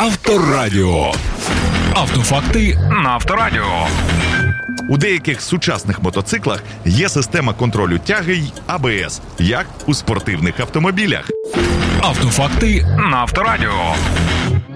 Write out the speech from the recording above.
Авторадіо. Автофакти на Авторадіо. У деяких сучасних мотоциклах є система контролю тяги й АБС, як у спортивних автомобілях. Автофакти на Авторадіо.